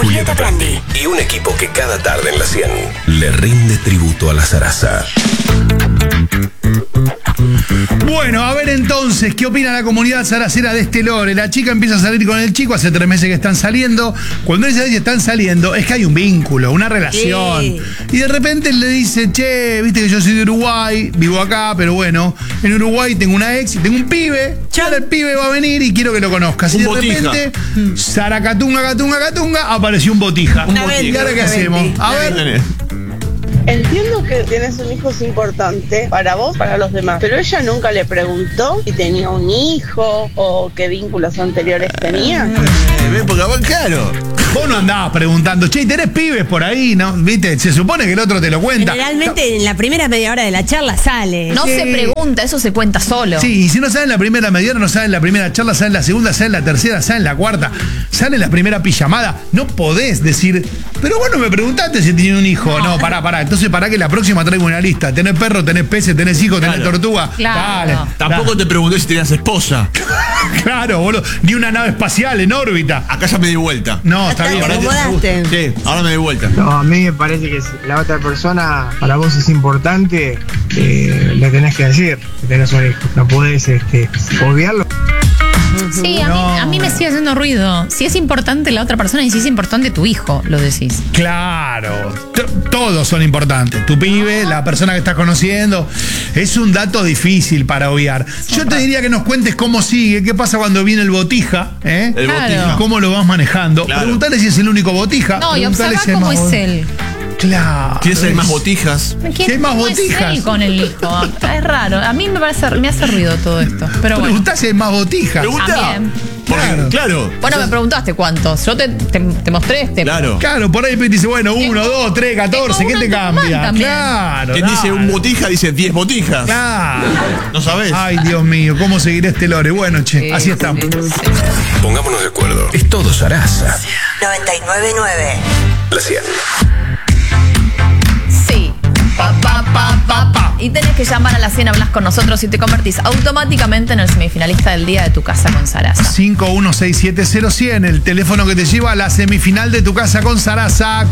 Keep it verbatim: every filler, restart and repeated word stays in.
Julieta Prandi y un equipo que cada tarde en la cien le rinde tributo a la zaraza. Bueno, a ver entonces, ¿qué opina la comunidad zaracera de este lore? La chica empieza a salir con el chico, hace tres meses que están saliendo. Cuando dice que están saliendo, es que hay un vínculo, una relación. Sí. Y de repente él le dice, che, viste que yo soy de Uruguay, vivo acá, pero bueno, en Uruguay tengo una ex y tengo un pibe. Ahora el pibe va a venir y quiero que lo conozcas. Y de botija. repente, zaracatunga, catunga, catunga, apareció un botija. Un botija. ¿Y ahora qué hacemos? A ver. Entiendo que tienes un hijo es importante para vos, para los demás, pero ella nunca le preguntó si tenía un hijo o qué vínculos anteriores tenía. Eh, porque claro. Vos no andabas preguntando, che, ¿tenés pibes por ahí? ¿No? ¿Viste? Se supone que el otro te lo cuenta. Generalmente en la primera media hora de la charla sale. No Sí. se pregunta, eso se cuenta solo. Sí, y si no sale en la primera media hora, no sale en la primera charla, sale en la segunda, sale en la tercera, sale en la cuarta, sale en la primera pijamada. No podés decir, pero vos no me preguntaste si tenía un hijo. No, pará, pará. Entonces, pará que la próxima traigo una lista. Tenés perro, tenés peces, tenés hijos, tenés Claro. tortuga. Claro. Dale. Tampoco dale. te pregunté si tenías esposa. Claro, boludo. Ni una nave espacial en órbita. Acá ya me di vuelta. No, está Te bien. acomodaste. Sí, ahora me di vuelta. No, a mí me parece que si la otra persona para vos es importante, eh, le tenés que decir que tenés un hijo. No podés este, obviarlo. Sí, a, No. mí, a mí me sigue haciendo ruido. Si es importante la otra persona y si es importante tu hijo, lo decís. Claro, T- todos son importantes. Tu pibe, la persona que estás conociendo. Es un dato difícil para obviar. Yo te diría que nos cuentes cómo sigue, qué pasa cuando viene el botija, ¿eh? El Claro. botija. ¿Cómo lo vas manejando? Claro. Preguntale si es el único botija. No, y Preguntale observa si hay cómo más es bot- él. Claro. ¿Tienes ahí más botijas? Si hay más cómo botijas. es él con el hijo? Es raro. A mí me parece, me hace ruido todo esto. Pero bueno. Preguntá si hay más botijas. Pregunta. También. Porque, Claro. claro. Bueno, me preguntaste cuántos. Yo te, te, te mostré este. Claro. Claro, por ahí dice, bueno, uno, dos, tres, catorce, tengo ¿qué uno te en Tucumán cambia? también. Claro. Quien dice un dale. botija dice diez botijas. Claro. ¿No sabés? Ay, Dios mío, ¿cómo seguirá este lore? Bueno, che, Sí, así estamos. sí, sí. Pongámonos de acuerdo. Es todo zaraza. noventa y nueve punto nueve. La cien. Sí. Pa, pa, pa, pa, pa. Y tenés que llamar a la cien, hablas con nosotros y te convertís automáticamente en el semifinalista del día de Tu Casa con Sarasa. cinco uno seis siete cero cien, el teléfono que te lleva a la semifinal de Tu Casa con Sarasa.